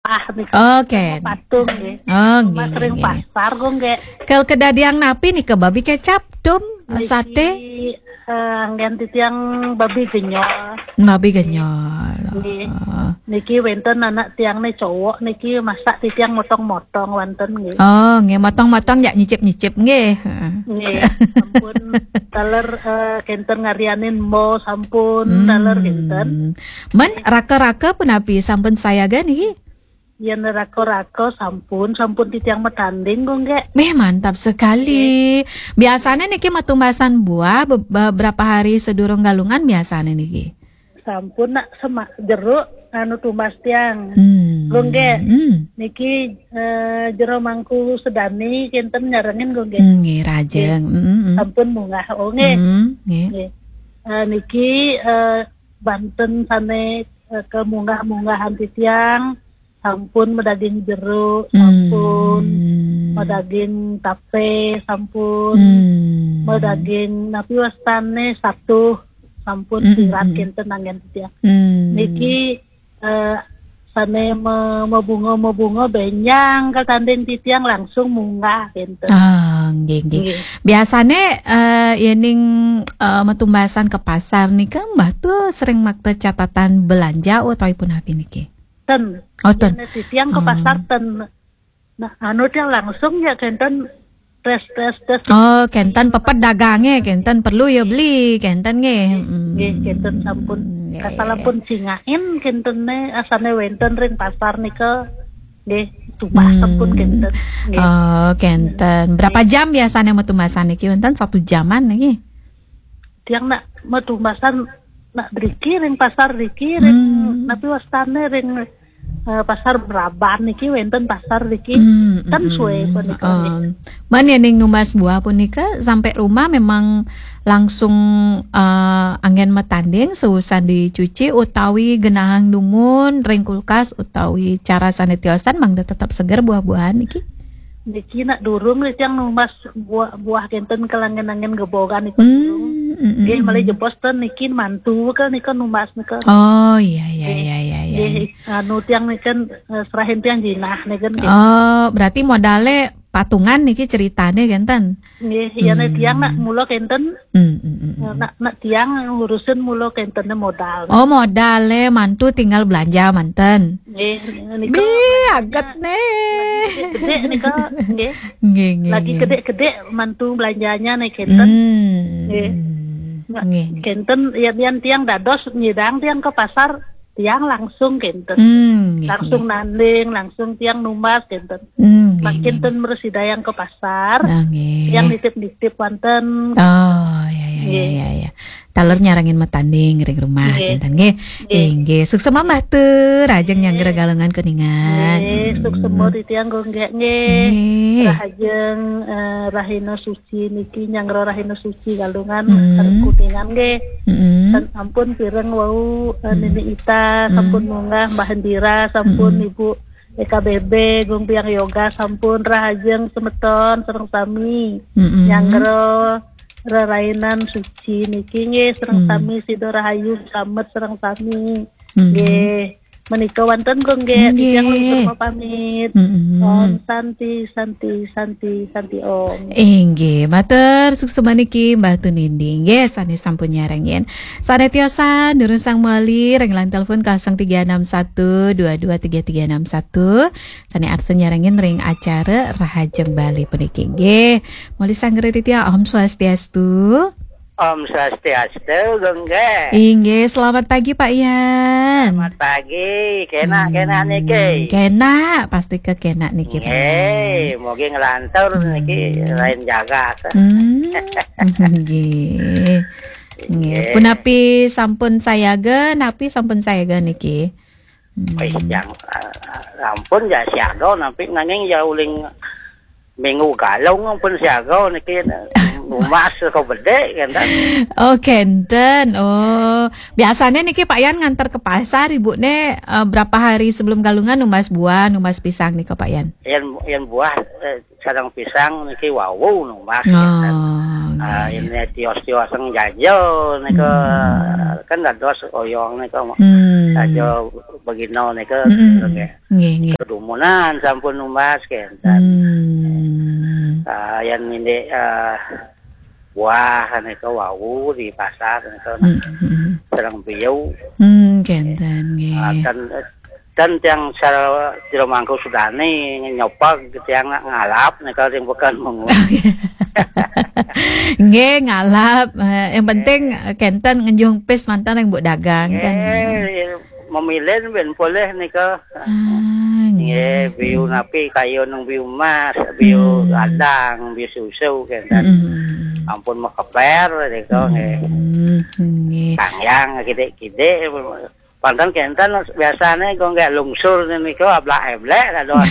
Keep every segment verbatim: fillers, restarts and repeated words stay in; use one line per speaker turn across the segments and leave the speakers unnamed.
ah nih.
Oke.
Patung nggih.
Oh,
Mas
nggih,
sering
nggih.
pasar go nggih.
Kel kedadiang napi nih ke babi kecap dum sate
eh ganti tiang babi genyol.
babi genyol.
Nggih.
Oh.
Niki wonten anak tiangne cowok niki masak di tiang motong-motong wonten nggih.
Oh, nggih motong-motong ya nyicip-nyicip nggih. Heeh.
Nggih, sampun taler eh, kenten ngarianin mo sampun
Hmm.
taler kenten.
Men raka-raka penapi sampun saya gani.
Yen rako-rako sampun sampun di tiang metanding go nggih.
Meh mantap sekali. Biasanya niki matumbasan buah be- beberapa hari sedurung galungan biasanya niki.
Sampun nak semak jeruk anu tumbas tiang.
Hmm.
Go nggih.
Hmm.
Niki eh, jero mangku sedani kenten nyarengin go nggih.
Hmm, nggih rajeng. Hmm, hmm.
Sampun munggah oh nggih.
Hmm, nggih.
Nggih. Eh, niki eh, Banten sane eh, ke munggah-munggahan ti tiang sampun medaging jeruk, sampun
Hmm.
medaging tape, sampun
Hmm.
medaging napi wastane satu sampun
Hmm,
sirat
hmm.
kenten nangen ti tiang.
Hmm.
Niki eh, sane me, mebunga mebunga benyang ke tanding ti tiang langsung munggah kenten.
Ah, nggih nggih.
Nggih.
Biasane eh yening eh, metumbasan ke pasar nih kan Mbah tuh sering makte catatan belanja utaupun apa niki.
Ten.
Oh, ten.
Yen ti tiang ke
Hmm.
pasar ten. Nah, anu tiang langsung ya kenten tes tes tes.
Oh, kenten pepet dagangnya, kenten perlu ya beli, kenten nggih. Hmm.
Nggih, kenten sampun
Nggih.
kasalampun singain kentene asane wenten ring pasar nika. Nggih, tumbas
Hmm.
sampun kenten. Nggih.
Oh, kenten. Berapa jam biasanya metumbasan niki? Wonten satu jaman niki.
Tiang nak metumbasan nak driki ring pasar driki ring
Hmm.
napi wastane ring eh, pasar Braban niki wenten pasar driki.
Hmm,
Kan
hmm,
suwe
hmm.
pun nika. nggih.
Um, Man yening numbas buah punika sampai rumah memang langsung uh, angin metanding seusan dicuci utawi genahang dumun ring kulkas utawi cara sanitiosan mangda tetap segar buah-buahan niki.
Niki nak durung nih tiang numbas buah buah kenten kelangen-angen gebogan niki durung.
Hmm, hmm,
Nggih
hmm.
malah jebos ten niki mantu kan nika numbas nika.
Oh iya iya iya iya iya.
Nggih, anu tiang nih kan eh, serahin tiang jinah nih kan.
Oh, berarti modalnya patungan niki ceritane kenten.
Nggih, iya nih tiang nak mulo kenten,
Hmm, hmm, hmm, hmm.
eh, nak nak tiang ngurusin mulo kentennya modal.
Oh, modalnya mantu tinggal belanja manten.
Nggih, nika
Bi aget nih.
gede nika, nggih.
Nggih nggih.
Lagi
nggih.
gede-gede mantu belanjanya nih kenten.
Hmm.
Nggih. Nak
Nggih.
kenten ya tiang tiang dados nyidang tiang ke pasar tiang langsung kenten.
Hmm. nggih,
Langsung
nggih.
nanding, langsung tiang numbas kenten.
Hmm. nggih,
Makin
nggih.
ten meresidayang ke pasar,
Nah, nggih.
yang nitip-nitip wonten.
Oh, ya ya ya
Nggih.
ya ya. Taler nyarangin matanding ring rumah
Nggih.
kinten nggih.
Nggih.
Nggih, sukses Mbah teu rajeng nyangger galengan kuningan.
Nggih, suk semua di tiang go nggih nggih.
Nggih.
Rahajeng eh, Rahino Suci niki nyangro Rahino Suci galungan
Hmm.
sareng kuningan nggih.
Heeh.
Dan ampun pireng wau eh, Nini Ita sampun munggah Mbah Hendira sampun Ibu E K B B Gung Piang Yoga sampun rahajeng semeton sareng sami
Heeh.
nyangro rerainan suci niki nggih sareng
Hmm.
sami Sido Rahayu slamet sareng sami
Hmm.
nggih menika wonten go nggih
Nggih.
tiyang lumtur pamit.
Heeh.
Om Santi Santi Santi Santi Om.
Inggih, matur sukses maniki Mbah Tuninding. Nggih, sane sampun nyarengin. Sanetiosan durung sang mali renglan telepon nol tiga enam satu dua dua tiga tiga enam satu. Sane arsa nyarengin ring acara Rahajeng Bali puniki. Nggih, muli sanggere titia Om Swastiastu.
Om Swastiastu, Gengge.
Inggih, selamat pagi Pak Ian.
Selamat pagi, kena-kena niki.
Kena, pasti ke kena niki Pak.
Nggih, mugi ngelantur niki lain jaga.
Hmm, nggih. Nggih. Punapi sampun sayaga, napi sampun sayaga niki. Hmm.
Wis yang ampun ya siaga napi nanging ya uling minggu galung pun siaga niki Umas kau bede kenten.
Oh kenten. Oh biasanya niki Pak Yan ngantar ke pasar ibu ne uh, berapa hari sebelum galungan numas buah, numas pisang nih ke Pak Yan?
Yan yan buah eh, sarang pisang niki wawu numas
Oh,
kenten.
okay.
Ah ini tios-tios ang jajo niko hmm. kan dados oyong niko.
Hmm.
Jajo begino niko
Hmm.
nggih.
Nggih nggih.
Kedumunan sampun numas kenten.
Hmm.
Ah yan ini uh, buah niko wawu di pasar niko
Hmm.
sarang biu.
Hmm, kenten nggih.
Ah, dan dan yang saya di rumahku sudah nih nyopak yang ngalap nih kalau yang bukan mengun.
Nggih ngalap. Uh, yang penting uh, kenten ngenjung pis mantan yang buat dagang kan.
Eh, memilih ben boleh nih ke.
Ah,
Nggih, biu napi kayu nang biu mas, biu
Hmm.
ladang, biu susu kan.
Hmm.
Ampun makeper nih ke nggih.
Hmm, nggih.
Kangyang gede-gede. Pantan kenten biasanya kok nggak lungsur nih ke ablak-ablek kadoan.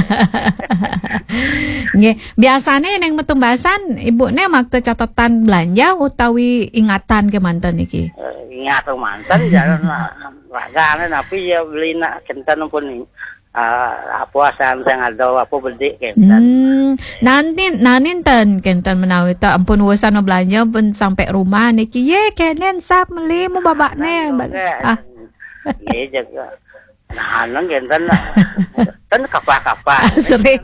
Nggih, biasane ning metumbasan ibune makte catatan belanja utawi ingatan ke mantan iki.
Uh, ingat mantan jalan ragane tapi ya beli nak kenten pun uh, apa asan sang ada apa beli kenten.
Hmm, nanti naninten kenten menawi ta ampun urusan belanja pun sampai rumah niki ye kenen sap meli mu babakne. Ah,
Nggih jaga. Nah, nang kenten ten kapah-kapah.
sering.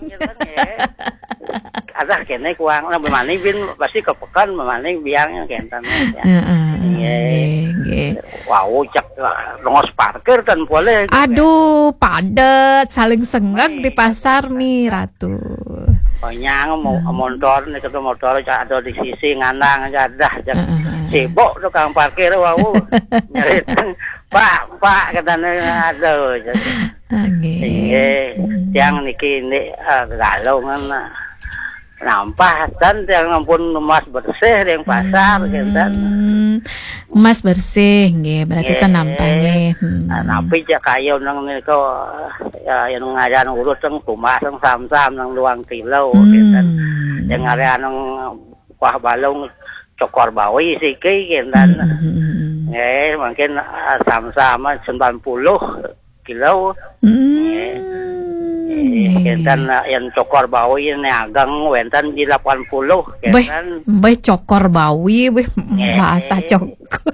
Ada kene kuang nah memani bin pasti kepekan memani biangnya kenten.
Heeh. Nggih, nggih.
Wow, cak rongos parkir dan boleh.
Aduh, padet, saling sengek di pasar nih Ratu.
Panyang mau motor nih ketemu motor ada di sisi nganang aja dah
Uh-uh.
sibuk tukang parkir wow nyari pak pak katanya aduh
Nggih.
iya yang niki ini galongan nampah dan yang ampun emas bersih yang pasar kan
Hmm, emas bersih nggih, berarti kan nampaknya. Hmm.
napi cak kayu nang niku ya yang ngajan urut teng kumas teng sam-sam nang luang kilo gitu.
Hmm.
Yang area nang kuah balong cokor bawi siki kendan.
Hmm.
Nggih, mungkin uh, sama-sama sembilan puluh kilo.
Hmm.
Kendan uh, yang cokor bawi ini agang wenten di delapan puluh
Beh,
kendan.
beh cokor bawi, beh bahasa cokor.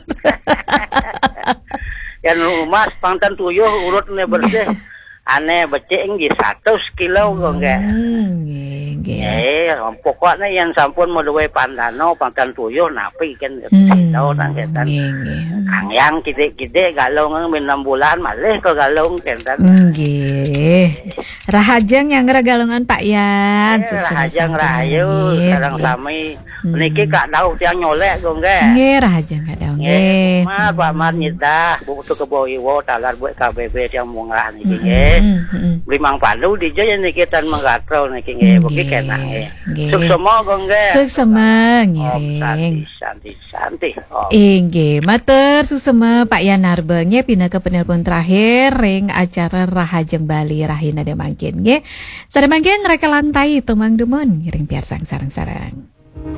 Yang emas pangtan tuyuh urutnya bersih. Aneh becing di satu kilo kok enggak.
Hmm, nggih, nggih.
Eh, pokoknya yang sampun meduwe pandano pangtan tuyuh napi kan
Hmm,
sito nang kendan.
nggih, nggih.
Kangyang gede-gede galong min enam bulan malih ke galong kendan.
Nggih. Rahajeng yang regalungan Pak Yan.
Eh, rahajeng rahayu sareng sami niki kak dauh tiang nyolek kok enggak.
Nggih, rahajeng kadang nggih.
Mah Pak Man nyedah buku ke boiwo talar buat K B B yang mungrah niki nggih. Beli mang pandu di jaya niki tan menggatro niki nggih beki kena nggih. Suk semua kok enggak.
Suk semua
Oh,
ngiring.
santi santi. Oh.
Inggih, matur susema Pak Yan Narbeng nggih pindah ke penelpon terakhir ring acara Rahajeng Bali Rahina de mangkin nggih. Sada mangkin reka lantai tumang demun ngiring piarsang sareng-sareng.